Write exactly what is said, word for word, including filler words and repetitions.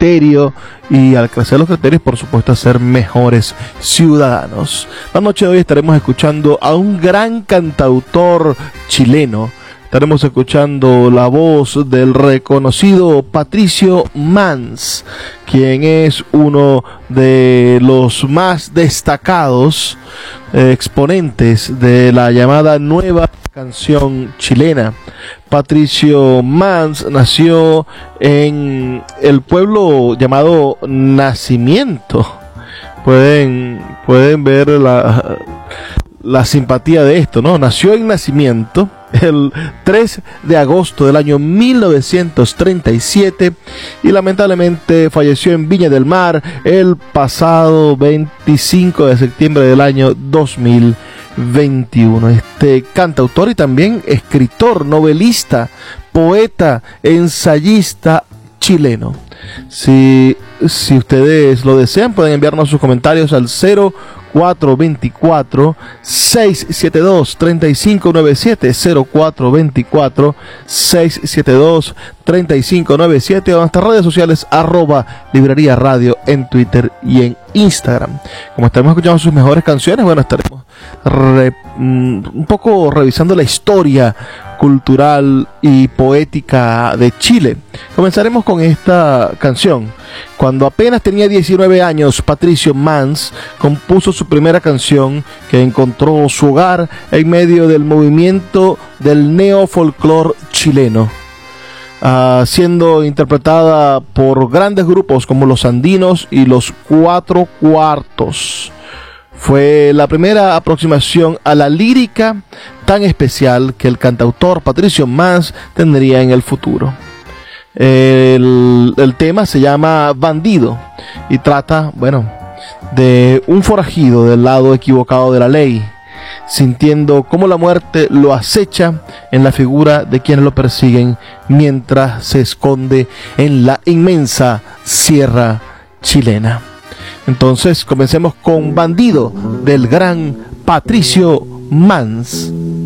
criterio, y al crecer los criterios, por supuesto, a ser mejores ciudadanos. La noche de hoy estaremos escuchando a un gran cantautor chileno. Estaremos escuchando la voz del reconocido Patricio Mans, quien es uno de los más destacados eh, exponentes de la llamada nueva canción chilena. Patricio Mans nació en el pueblo llamado Nacimiento. Pueden, pueden ver la, la simpatía de esto, ¿no? Nació en Nacimiento el tres de agosto del año mil novecientos treinta y siete y lamentablemente falleció en Viña del Mar el pasado veinticinco de septiembre del año dos mil veintiuno. Este cantautor y también escritor, novelista, poeta, ensayista chileno. Si, si ustedes lo desean, pueden enviarnos sus comentarios al cero cuatro dos cuatro, seis siete dos, tres cinco nueve siete, cero cuatro dos cuatro, seis siete dos, tres cinco nueve siete, o en nuestras redes sociales arroba Librería Radio en Twitter y en Instagram. Como estaremos escuchando sus mejores canciones, bueno, estaremos re, mm, un poco revisando la historia cultural y poética de Chile. Comenzaremos con esta canción. Cuando apenas tenía diecinueve años, Patricio Mans compuso su primera canción, que encontró su hogar en medio del movimiento del neofolclor chileno, uh, siendo interpretada por grandes grupos como Los Andinos y Los Cuatro Cuartos. Fue la primera aproximación a la lírica tan especial que el cantautor Patricio Mans tendría en el futuro. El, el tema se llama Bandido y trata, bueno, de un forajido del lado equivocado de la ley, sintiendo cómo la muerte lo acecha en la figura de quienes lo persiguen mientras se esconde en la inmensa sierra chilena. Entonces comencemos con Bandido del gran Patricio Mans.